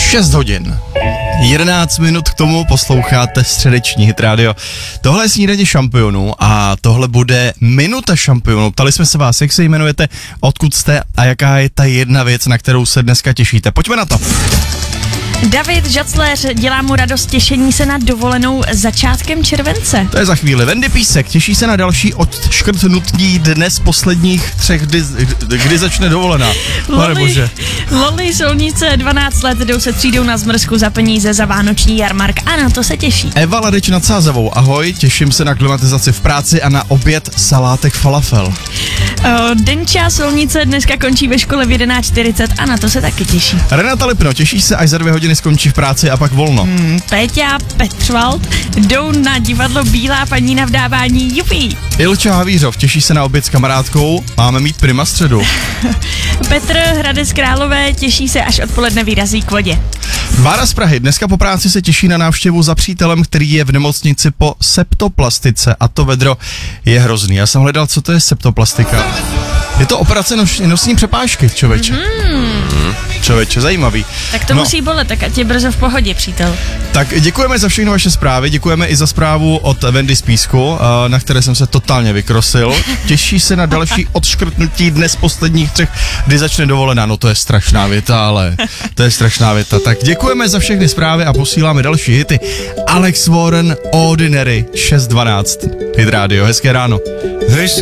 6 hodin. 11 minut k tomu posloucháte středeční Hit Radio. Tohle je snídaně šampionů a tohle bude minuta šampionů. Ptali jsme se vás, jak se jmenujete, odkud jste a jaká je ta jedna věc, na kterou se dneska těšíte. Pojďme na to. David Žacléř, dělá mu radost těšení se na dovolenou začátkem července. To je za chvíli. Vendy Písek těší se na další odškrtnutí dnes posledních 3 kdy začne dovolená. Pane bože. Loli Solnice, 12 let, jdou se třídou na zmrzku za peníze za vánoční jarmark a na to se těší. Eva Ladeč nad Sázavou, ahoj, těším se na klimatizaci v práci a na oběd salátek falafel. Denča Solnice dneska končí ve škole v 11:40 a na to se taky těší. Renata Lipno, těší se, až za 2 hodiny skončí v práci a pak volno. Péťa Petřvald jdou na divadlo Bílá paní na vdávání, jupí. Ilča Havířov, těší se na oběd s kamarádkou, máme mít prima středu. Petr Hradec Králové, těší se, až odpoledne vyrazí k vodě. Bára z Prahy, dneska po práci se těší na návštěvu za přítelem, který je v nemocnici po septoplastice a to vedro je hrozný. Já jsem hledal, co to je septoplastika. Je to operace nosní přepážky, člověče. Člověče, zajímavý. Tak to musí bolet, tak ať je brzo v pohodě, přítel. Tak děkujeme za všechny vaše zprávy, děkujeme i za zprávu od Vendy z Písku, na které jsem se totálně vykrosil. Těší se na další odškrtnutí dnes posledních 3, kdy začne dovolená. No to je strašná věta, ale to je strašná věta. Tak děkujeme za všechny zprávy a posíláme další hity. Alex Warren, Ordinary, 6:12. Hit Radio, hezké ráno.